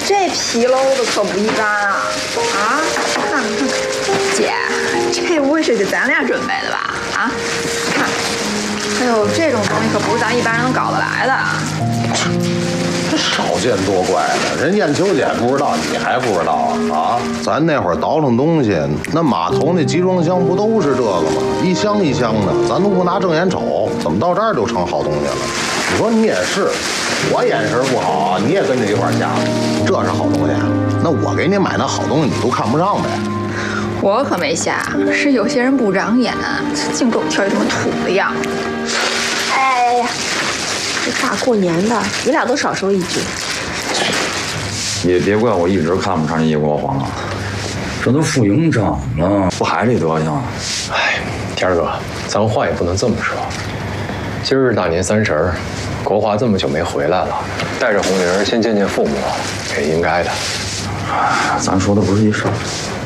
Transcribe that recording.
这皮褛的可不一般啊！啊，看看，姐，这不会是给咱俩准备的吧？啊，看，哎呦，这种东西可不是咱一般人能搞得来的。 这少见多怪的，人燕秋姐不知道，你还不知道啊？咱那会儿倒腾东西，那码头那集装箱不都是这个吗？一箱一箱的，咱都不拿正眼瞅，怎么到这儿就成好东西了？你说你也是，我眼神不好，你也跟着一块儿瞎，这是好东西，那我给你买那好东西，你都看不上呗？ 我可没瞎，是有些人不长眼，净给我挑这么土的样子。 哎呀，这大过年的，你俩都少说一句。 也别怪我一直看不上叶国华，这都副营长了，不还这德行？ 哎，天儿哥，咱话也不能这么说。今儿大年30，国华这么久没回来了，带着红玲先见见父母，也应该的。 咱说的不是一事儿。